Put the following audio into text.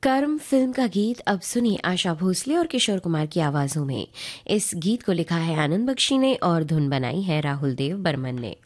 कर्म फिल्म का गीत अब सुनिए आशा भोसले और किशोर कुमार की आवाजों में। इस गीत को लिखा है आनंद बख्शी ने और धुन बनाई है राहुल देव बर्मन ने।